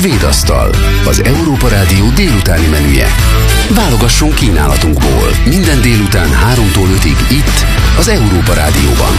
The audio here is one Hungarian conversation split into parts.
Svédasztal, az Európa Rádió délutáni menüje. Válogasson kínálatunkból minden délután 3-tól 5-ig itt, az Európa Rádióban.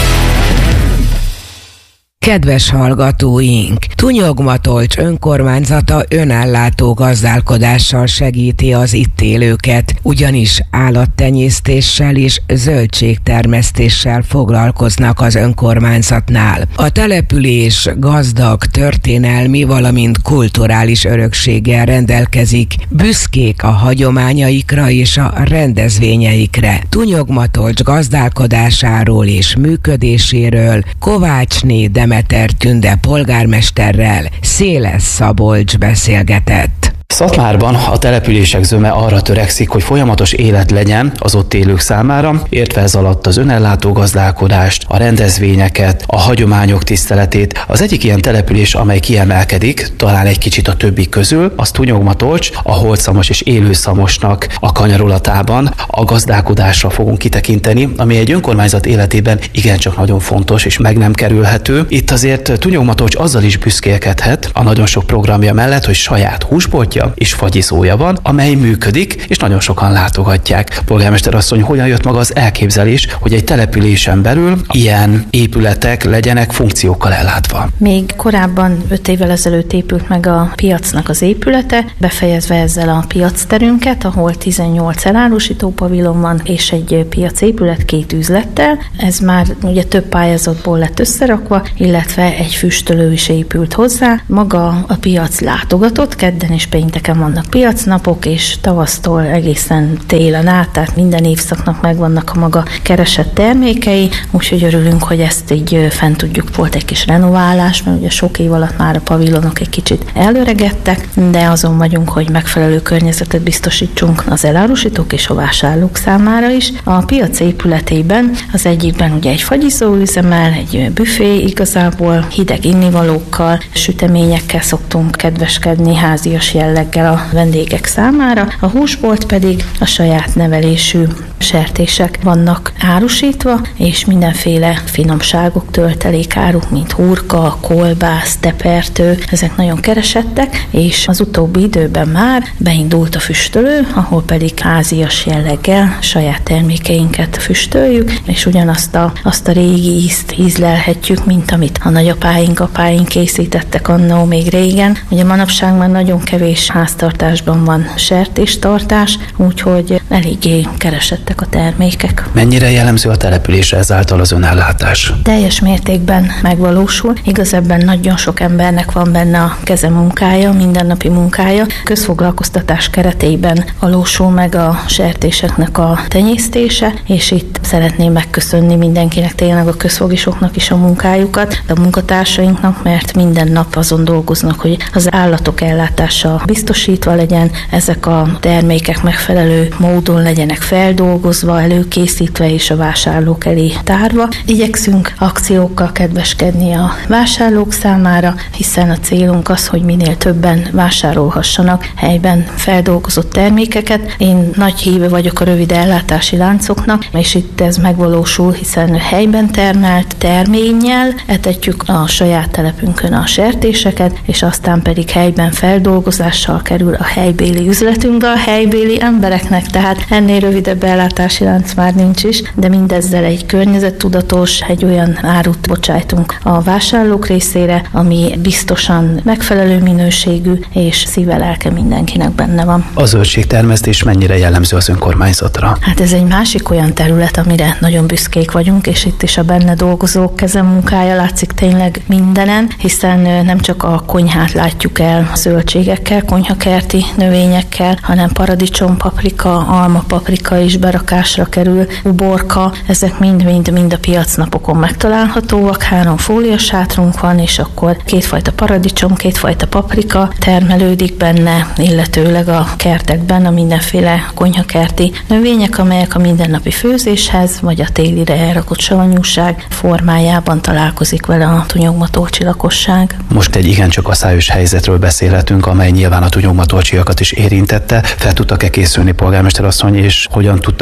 Kedves hallgatóink! Tunyogmatolcs önkormányzata önellátó gazdálkodással segíti az itt élőket, ugyanis állattenyésztéssel és zöldségtermesztéssel foglalkoznak az önkormányzatnál. A település gazdag történelmi, valamint kulturális örökséggel rendelkezik, büszkék a hagyományaikra és a rendezvényeikre. Tunyogmatolcs gazdálkodásáról és működéséről Kovácsné Demeter Tünde polgármesterrel Széles Szabolcs beszélgetett. Szatmárban a települések zöme arra törekszik, hogy folyamatos élet legyen az ott élők számára, értve ez alatt az önellátó gazdálkodást, a rendezvényeket, a hagyományok tiszteletét. Az egyik ilyen település, amely kiemelkedik, talán egy kicsit a többi közül, az Tunyogmatolcs, a Holdszamos és Élőszamosnak a kanyarulatában. A gazdálkodásra fogunk kitekinteni, ami egy önkormányzat életében igencsak nagyon fontos és meg nem kerülhető. Itt azért Tunyogmatolcs azzal is büszkélkedhet a nagyon sok programja mellett, hogy saját húsboltja és fagyizója van, amely működik, és nagyon sokan látogatják. Polgármester asszony, hogyan jött maga az elképzelés, hogy egy településen belül ilyen épületek legyenek funkciókkal ellátva? Még korábban 5 évvel ezelőtt épült meg a piacnak az épülete, befejezve ezzel a piacterünket, ahol 18 elárusító pavilon van, és egy piacépület 2 üzlettel. Ez már ugye több pályázatból lett összerakva, illetve egy füstölő is épült hozzá. Maga a piac látogatott, kedden és pénteken vannak piacnapok, és tavasztól egészen télen át, tehát minden évszaknak megvannak a maga keresett termékei, úgyhogy örülünk, hogy ezt így fent tudjuk. Volt egy kis renoválás, mert ugye sok év alatt már a pavilonok egy kicsit előregettek, de azon vagyunk, hogy megfelelő környezetet biztosítsunk az elárusítók és a vásárlók számára is. A piac épületében az egyikben ugye egy fagyizó üzemel, egy büfé, igazából hideg innivalókkal, süteményekkel szoktunk kedveskedni, házias jelleggel a vendégek számára. A húsbolt pedig a saját nevelésű sertések vannak árusítva, és mindenféle finomságok, töltelékáruk, mint hurka, kolbász, tepertő, ezek nagyon keresettek, és az utóbbi időben már beindult a füstölő, ahol pedig házias jelleggel saját termékeinket füstöljük, és ugyanazt a régi ízt ízlelhetjük, mint amit a nagyapáink, apáink készítettek annó még régen. Ugye manapság már nagyon kevés háztartásban van sertéstartás, úgyhogy eléggé keresettek a termékek. Mennyire jellemző a településre ezáltal az önellátás? Teljes mértékben megvalósul. Igaz, ebben nagyon sok embernek van benne a kezemunkája, mindennapi munkája. Közfoglalkoztatás keretében valósul meg a sertéseknek a tenyésztése, és itt szeretném megköszönni mindenkinek, tényleg a közfogisoknak is a munkájukat, a munkatársainknak, mert minden nap azon dolgoznak, hogy az állatok ellátása biztosítva legyen, ezek a termékek megfelelő módon legyenek feldolgozva, előkészítve és a vásárlók elé tárva. Igyekszünk akciókkal kedveskedni a vásárlók számára, hiszen a célunk az, hogy minél többen vásárolhassanak helyben feldolgozott termékeket. Én nagy híve vagyok a rövid ellátási láncoknak, és itt ez megvalósul, hiszen helyben termelt terménnyel etetjük a saját telepünkön a sertéseket, és aztán pedig helyben feldolgozással kerül a helybéli üzletünkbe a helybéli embereknek, tehát ennél rövidebb ellátási lánc már nincs is, de mindezzel egy környezettudatos, egy olyan árut bocsájtunk a vásárlók részére, ami biztosan megfelelő minőségű, és szíve-lelke mindenkinek benne van. A zöldségtermesztés mennyire jellemző az önkormányzatra? Hát ez egy másik olyan terület, amire nagyon büszkék vagyunk, és itt is a benne dolgozók kezemunkája látszik tényleg mindenen, hiszen nem csak a konyhát látjuk el zöldségekkel, konyhakerti növényekkel, hanem paradicsom, paprika, alma, paprika is berakásra kerül, uborka, ezek mind a piacnapokon megtalálhatóak. 3 fóliasátrunk van, és akkor 2 fajta paradicsom, 2 fajta paprika termelődik benne, illetőleg a kertekben a mindenféle konyhakerti növények, amelyek a mindennapi főzéshez, vagy a télire elrakott savanyúság formájában találkozik vele a tunyogmatolcsi lakosság. Most egy igencsak aszályos helyzetről beszélhetünk, amely nyilván a tunyogmatolcsiakat is érintette. Fel tudtak-e készülni, polgármester asszony, és hogyan tudtak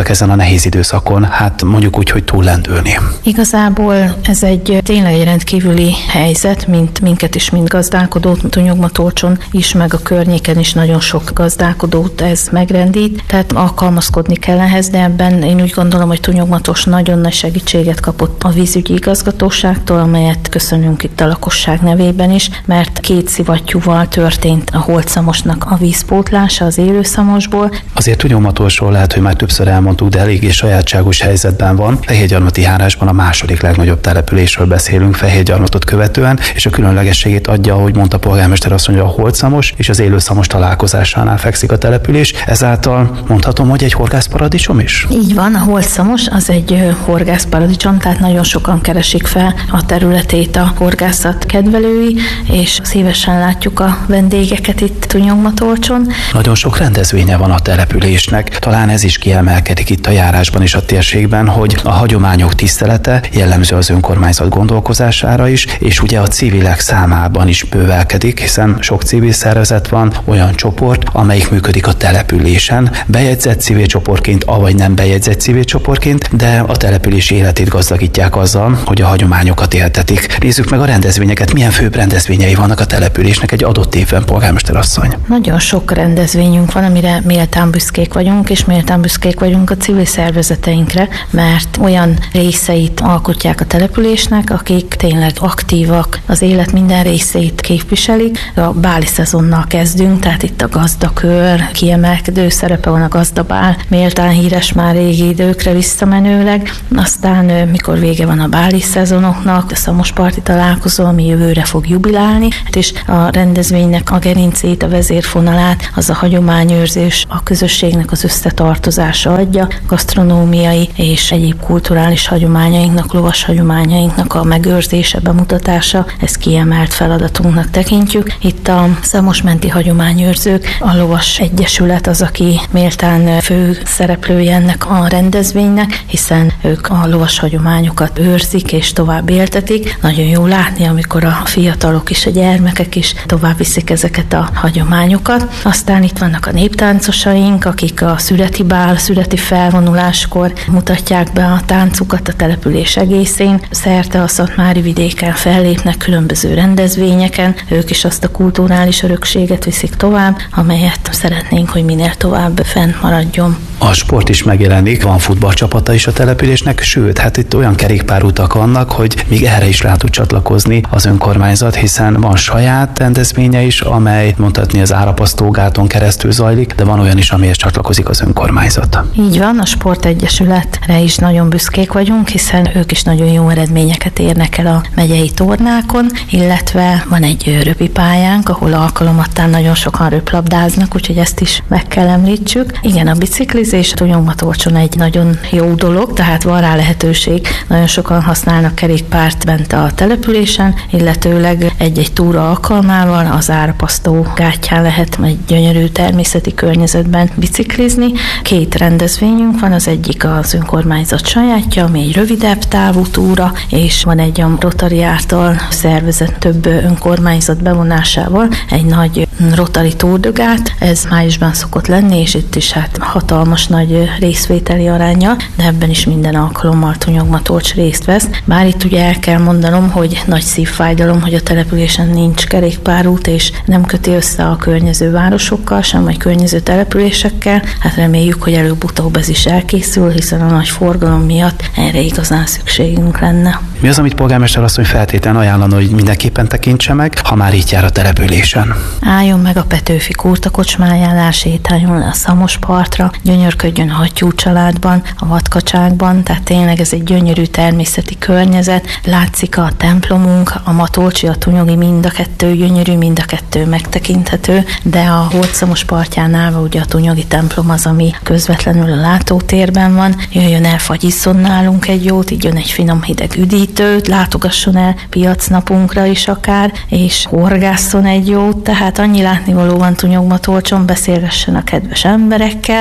tudtak ezen a nehéz időszakon, hát mondjuk úgy, hogy túllendülni? Igazából ez tényleg egy rendkívüli helyzet, mint minket is, mint gazdálkodót, Tunyogmatolcson is, meg a környéken is nagyon sok gazdálkodót ez megrendít, tehát alkalmazkodni kell ehhez, de ebben én úgy gondolom, hogy Tunyogmatos nagyon nagy segítséget kapott a vízügyi igazgatóságtól, amelyet köszönünk itt a lakosság nevében is, mert 2 szivattyúval történt a Holt-szamosnak a vízpótlása az élőszamosból. Azért Tunyogmatosról lehet, hogy már többször elmondtuk, de eléggé sajátságos helyzetben van. Fehérgyarmati járásban a második legnagyobb településről beszélünk Fehérgyarmatot követően, és a különlegességét adja, ahogy mondta polgármester asszony, hogy a Holt-szamos és az élőszamos találkozásánál fekszik a település. Ezáltal mondhatom, hogy egy horgászparadicsom is? Így van, a Holt-szamos az egy horgászparadicsom, tehát nagyon sokan keresik fel a területét a horgászat kedvelői, és szívesen látjuk a vendégeket itt Tunyogmatolcson. Nagyon sok rendezvénye van a településnek. Talán ez is kiemelkedik itt a járásban és a térségben, hogy a hagyományok tisztelete jellemző az önkormányzat gondolkozására is, és ugye a civilek számában is bővelkedik, hiszen sok civil szervezet van, olyan csoport, amelyik működik a településen, bejegyzett civil csoportként, avagy nem bejegyzett civil csoportként, de a település életét gazdagítják azzal, hogy a hagyományokat éltetik. Nézzük meg a rendezvényeket, milyen főbb rendezvényei vannak a településnek egy adott évben, polgármester asszony. Nagyon sok rendezvényünk van, amire méltán büszkék vagyunk, és méltán büszkék vagyunk a civil szervezeteinkre, mert olyan részeit alkotják a településnek, akik tényleg aktívak, az élet minden részét képviselik. A báli szezonnal kezdünk, tehát itt a gazdakör, kiemelkedő szerepe van a gazdabál, méltán híres már régi időkre visszamenőleg. Aztán, mikor vége van a báli szezonoknak, a szamosparti találkozó, ami jövőre fog jubilálni, és a rendezvénynek a gerincét, a vezérfonalát, az a hagyományőrzés, a közösségnek az összetartozása adja, gasztronómiai és egyéb kulturális hagyományainknak, lovas hagyományainknak a megőrzése, bemutatása, ezt kiemelt feladatunknak tekintjük. Itt a szamosmenti hagyományőrzők, a lovas egyesület az, aki méltán fő szereplője ennek a rendezvénynek, hiszen ők a lovas hagyományokat őrzik és tovább éltetik. Nagyon jó látni, amikor a fiatalok és a gyermekek is tovább viszik ezeket a hagyományokat. Aztán itt vannak a néptáncosaink, akik a szüreti bál, szüreti felvonuláskor mutatják be a táncukat a település egészén. Szerte a szatmári vidéken fellépnek különböző rendezvényeken, ők is azt a kulturális örökséget viszik tovább, amelyet szeretnénk, hogy minél tovább fent maradjon. A sport is megjelenik, van futballcsapata is a településnek, sőt, hát itt olyan kerékpárutak vannak, hogy még erre is rá tud csatlakozni az önkormányzat, hiszen van saját rendezvénye is, amely mondhatni az Árapasztógáton keresztül zajlik, de van olyan is, amihez csatlakozik az önkormányzat. Így van, a sportegyesületre is nagyon büszkék vagyunk, hiszen ők is nagyon jó eredményeket érnek el a megyei tornákon, illetve van egy röpipályánk, ahol alkalomattán nagyon sokan röplabdáznak, úgyhogy ezt is meg kell említsük. Igen, a biciklizés Tunyogmatolcson egy nagyon jó dolog, tehát van rá lehetőség. Nagyon sokan használnak kerékpárt bent a településen, illetőleg egy-egy túra alkalmával az Árapasztó gátján lehet egy gyönyörű természeti környezetben biciklizni. 2 rendezvényünk van, az egyik az önkormányzat sajátja, ami egy rövidebb távú túra, és van egy a Rotary által szervezett több önkormányzat bevonásával egy nagy Rotary Tour de Gát. Ez májusban szokott lenni, és itt is hát hatalmas nagy részvételi aránya, de ebben is minden alkalommal Tunyogmatolcs részt vesz. Bár itt ugye el kell mondanom, hogy nagy szívfájdalom, hogy a településen nincs kerékpárút, és nem köti össze a környező városokkal sem, vagy környező településekkel. Hát reméljük, hogy előbb-utóbb ez is elkészül, hiszen a nagy forgalom miatt erre igazán szükségünk lenne. Mi az, amit polgármester asszony feltétlenül ajánlana, hogy mindenképpen tekintse meg, ha már itt jár a településen? Álljon meg a Petőfi Kurta kocsmáján, sétáljon le a Szamospartra, gyönyörködjön a Hattyú családban, a Vadkacsákban, tehát tényleg ez egy gyönyörű természeti környezet. Látszik a templomunk, a Matolcsi, a Tunyogi, mind a kettő gyönyörű, mind a kettő megtekinthető, de a Holt-szamos partján állva ugye a Tunyogi templom az, ami közvetlenül a látótérben van. Jöjjön el, fagyisszon nálunk egy jót, így jön egy finom hideg üdítőt, látogasson el piacnapunkra is akár, és horgásszon egy jót, tehát annyi látnivaló van Tunyogmatolcson, beszélgessen a kedves emberekkel, hiszen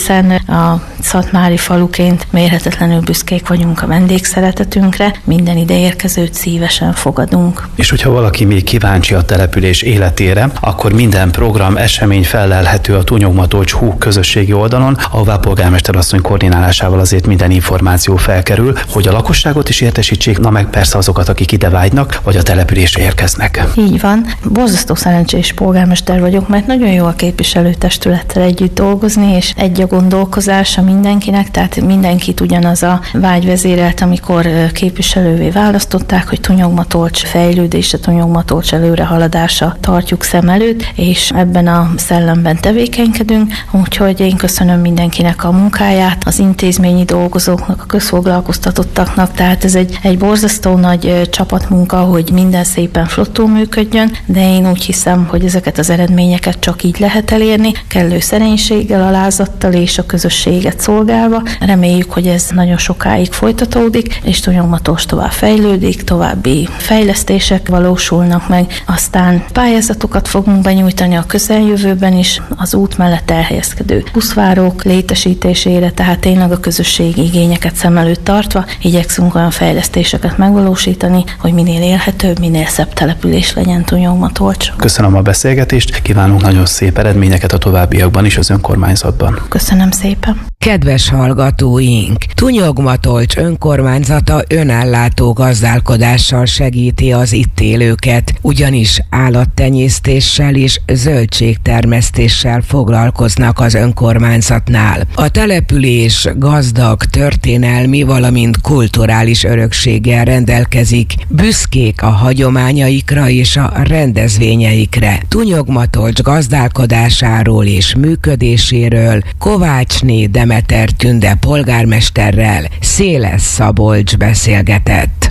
hiszen a szatmári faluként mérhetetlenül büszkék vagyunk a vendégszeretetünkre, minden ide érkezőt szívesen fogadunk. És hogyha valaki még kíváncsi a település életére, akkor minden program, esemény fellelhető a Túnyogmatolcs.hu közösségi oldalon, ahová polgármester asszony koordinálásával azért minden információ felkerül, hogy a lakosságot is értesítsék, na meg persze azokat, akik ide vágynak, vagy a településre érkeznek. Így van. Borzasztó szerencsés polgármester vagyok, mert nagyon jó a képviselőtestülettel együtt dolgozni, és egy a gondolkozása mindenkinek, tehát mindenkit ugyanaz a vágy vezérelt, amikor képviselővé választották, hogy Túnyogmatolcs fejlődése, Túnyogmatolcs előrehaladása tartjuk szem előtt, és ebben a szellemben tevékenykedünk, úgyhogy én köszönöm mindenkinek a munkáját, az intézményi dolgozóknak, a közfoglalkoztatottaknak, tehát ez egy borzasztó nagy csapatmunka, hogy minden szépen flottul működjön, de én úgy hiszem, hogy ezeket az eredményeket csak így lehet elérni, kellő szerénységgel, alázattal és a közösséget szolgálva. Reméljük, hogy ez nagyon sokáig folytatódik, és Túnyogmatolcs tovább fejlődik, további fejlesztések valósulnak meg, aztán pályázatokat fogunk benyújtani a közeljövőben is az út mellett elhelyezkedő buszvárók létesítésére, tehát tényleg a közösségi igényeket szem előtt tartva igyekszünk olyan fejlesztéseket megvalósítani, hogy minél élhetőbb, minél szebb település legyen Túnyogmatolcs. Köszönöm a beszélgetést, kívánunk nagyon szép eredményeket a továbbiakban is az önkormányzatban. Köszönöm szépen. Kedves hallgatóink! Túnyogmatolcs önkormányzata önellátó gazdálkodással segíti az itt élőket, ugyanis állattenyésztéssel és zöldségtermesztéssel foglalkoznak az önkormányzatnál. A település gazdag történelmi, valamint kulturális örökséggel rendelkezik, büszkék a hagyományaikra és a rendezvényeikre. Túnyogmatolcs gazdálkodásáról és működéséről Kovácsné Demeter Tünde polgármesterrel Széles Szabolcs beszélgetett.